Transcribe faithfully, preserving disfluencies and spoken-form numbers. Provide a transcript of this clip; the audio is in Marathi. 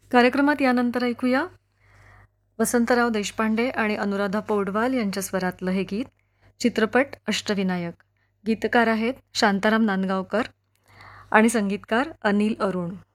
कार्यक्रमात यानंतर ऐकूया वसंतराव देशपांडे आणि अनुराधा पौडवाल यांच्या स्वरातलं हे गीत. चित्रपट अष्टविनायक. गीतकार आहेत शांताराम नांदगावकर आणि संगीतकार अनिल अरुण.